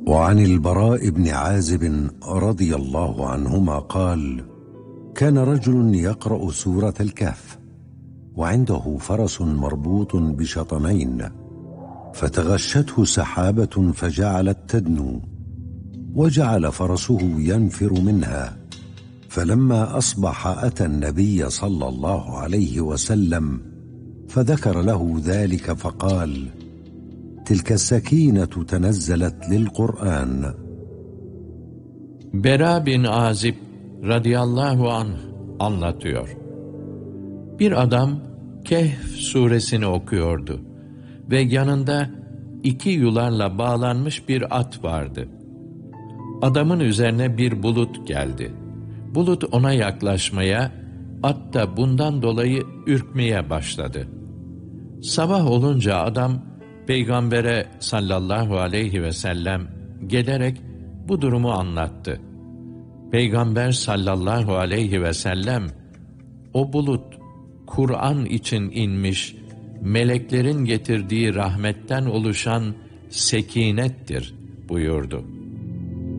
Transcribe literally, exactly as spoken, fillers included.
وعن البراء بن عازب رضي الله عنهما قال: كان رجل يقرأ سورة الكهف وعنده فرس مربوط بشطمين، فتغشته سحابة فجعلت تدنو، وجعل فرسه ينفر منها، فلما أصبح أتى النبي صلى الله عليه وسلم فذكر له ذلك فقال: تلك السكينة تنزلت للقرآن. Bera bin Azib radıyallahu anh anlatıyor. Bir adam Kehf suresini okuyordu ve yanında iki yularla bağlanmış bir at vardı. Adamın üzerine bir bulut geldi. Bulut ona yaklaşmaya, at da bundan dolayı ürkmeye başladı. Sabah olunca adam Peygamber'e sallallahu aleyhi ve sellem gelerek bu durumu anlattı. Peygamber sallallahu aleyhi ve sellem, o bulut Kur'an için inmiş, meleklerin getirdiği rahmetten oluşan sekinettir buyurdu.